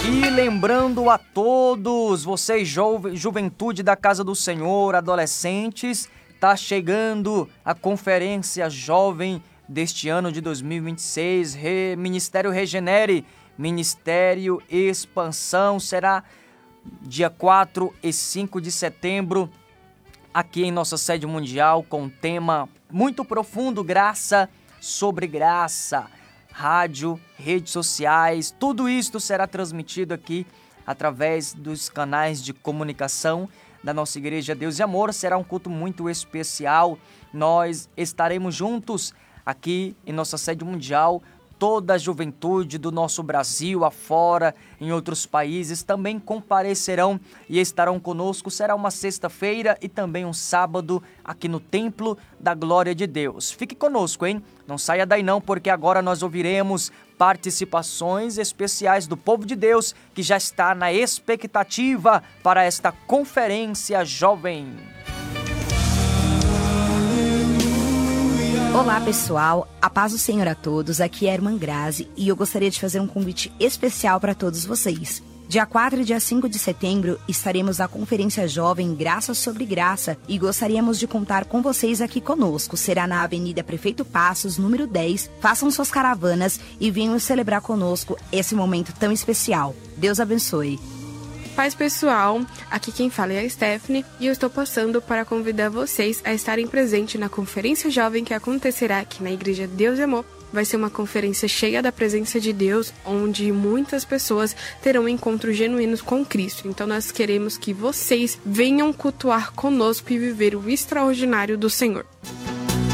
E lembrando a todos, vocês juventude da Casa do Senhor, adolescentes, está chegando a Conferência Jovem deste ano de 2026, Ministério Regenere, Ministério Expansão, será dia 4 e 5 de setembro, aqui em nossa sede mundial, com um tema muito profundo, graça sobre graça. Rádio, redes sociais, tudo isto será transmitido aqui através dos canais de comunicação da nossa Igreja Deus e Amor. Será um culto muito especial. Nós estaremos juntos aqui em nossa sede mundial. Toda a juventude do nosso Brasil, afora, em outros países, também comparecerão e estarão conosco. Será uma sexta-feira e também um sábado aqui no Templo da Glória de Deus. Fique conosco, hein? Não saia daí não, porque agora nós ouviremos participações especiais do povo de Deus que já está na expectativa para esta Conferência Jovem. Olá pessoal, a paz do Senhor a todos, aqui é a irmã Grazi e eu gostaria de fazer um convite especial para todos vocês. Dia 4 e dia 5 de setembro estaremos na Conferência Jovem Graça sobre Graça e gostaríamos de contar com vocês aqui conosco. Será na Avenida Prefeito Passos, número 10. Façam suas caravanas e venham celebrar conosco esse momento tão especial. Deus abençoe. Paz pessoal, aqui quem fala é a Stephanie e eu estou passando para convidar vocês a estarem presentes na Conferência Jovem que acontecerá aqui na Igreja Deus e Amor. Vai ser uma conferência cheia da presença de Deus, onde muitas pessoas terão encontros genuínos com Cristo. Então nós queremos que vocês venham cultuar conosco e viver o extraordinário do Senhor.